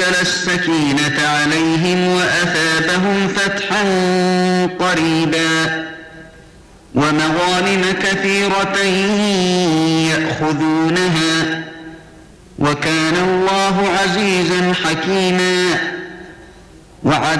وأنزل السكينة عليهم وأثابهم فتحا قريبا ومغانم كثيرة يأخذونها وكان الله عزيزا حكيما.